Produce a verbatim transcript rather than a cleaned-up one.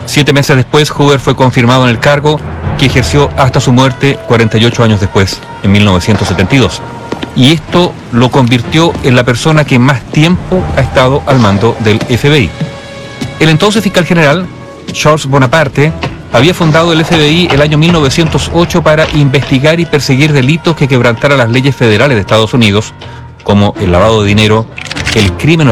Siete meses después, Hoover fue confirmado en el cargo, que ejerció hasta su muerte cuarenta y ocho años después, en mil novecientos setenta y dos. Y esto lo convirtió en la persona que más tiempo ha estado al mando del F B I. El entonces fiscal general, Charles Bonaparte, había fundado el F B I el año mil novecientos ocho para investigar y perseguir delitos que quebrantaran las leyes federales de Estados Unidos, como el lavado de dinero, el crimen